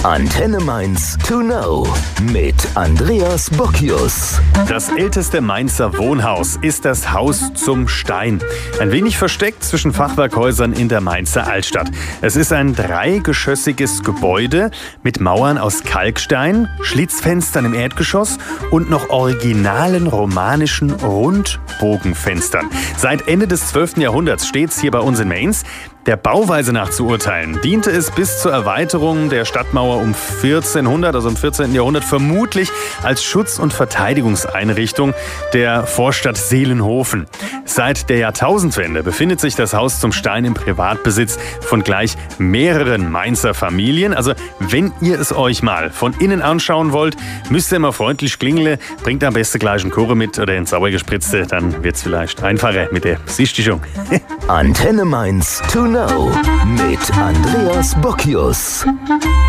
Antenne Mainz to know mit Andreas Bockius. Das älteste Mainzer Wohnhaus ist das Haus zum Stein. Ein wenig versteckt zwischen Fachwerkhäusern in der Mainzer Altstadt. Es ist ein dreigeschossiges Gebäude mit Mauern aus Kalkstein, Schlitzfenstern im Erdgeschoss und noch originalen romanischen Rundbogenfenstern. Seit Ende des 12. Jahrhunderts steht es hier bei uns in Mainz. Der Bauweise nach zu urteilen, diente es bis zur Erweiterung der Stadtmauer um 1400, also im 14. Jahrhundert, vermutlich als Schutz- und Verteidigungseinrichtung der Vorstadt Seelenhofen. Seit der Jahrtausendwende befindet sich das Haus zum Stein im Privatbesitz von gleich mehreren Mainzer Familien. Also wenn ihr es euch mal von innen anschauen wollt, müsst ihr immer freundlich klingeln, bringt am besten gleich einen Kurre mit oder einen Sauergespritzte, dann wird es vielleicht einfacher mit der Besichtigung. Antenne Mainz to know mit Andreas Bockius.